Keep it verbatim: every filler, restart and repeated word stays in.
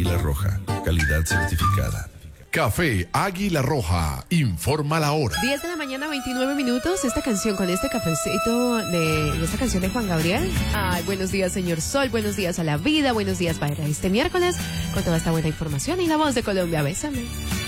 Águila Roja, calidad certificada. Café Águila Roja, informa la hora. diez de la mañana, veintinueve minutos. Esta canción con este cafecito de esta canción de Juan Gabriel. Ay, buenos días, señor Sol. Buenos días a la vida. Buenos días para este miércoles con toda esta buena información y la voz de Colombia. Bésame.